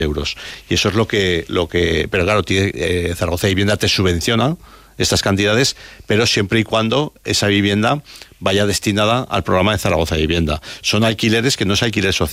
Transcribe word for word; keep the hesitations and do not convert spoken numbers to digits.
euros. Y eso es lo que, lo que pero claro, tiene, eh, Zaragoza Vivienda te subvenciona estas cantidades, pero siempre y cuando esa vivienda vaya destinada al programa de Zaragoza Vivienda. Son alquileres que no es alquiler social.